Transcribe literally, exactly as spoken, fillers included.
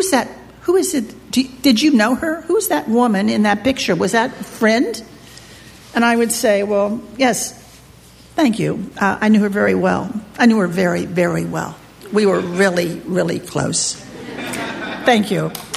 is that? Who is it? Do, did you know her? Who's that woman in that picture? Was that a friend? And I would say, well, yes, thank you. Uh, I knew her very well. I knew her very, very well. We were really, really close. Thank you.